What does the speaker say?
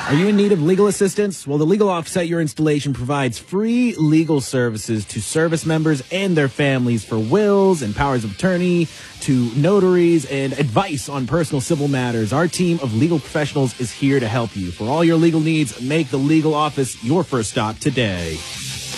Are you in need of legal assistance? Well, the Legal Office at your installation provides free legal services to service members and their families for wills and powers of attorney, to notaries, and advice on personal civil matters. Our team of legal professionals is here to help you. For all your legal needs, make the Legal Office your first stop today.